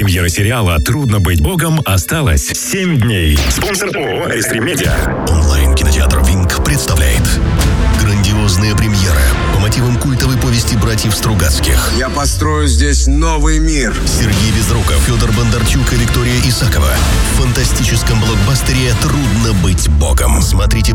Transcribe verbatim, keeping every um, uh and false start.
Премьера сериала «Трудно быть богом» осталось семь дней. Спонсор ООО «Экстрим Медиа». Онлайн-кинотеатр «Винг» представляет грандиозная премьера по мотивам культовой повести братьев Стругацких. Я построю здесь новый мир. Сергей Безруков, Федор Бондарчук и Виктория Исакова в фантастическом блокбастере «Трудно быть богом». Смотрите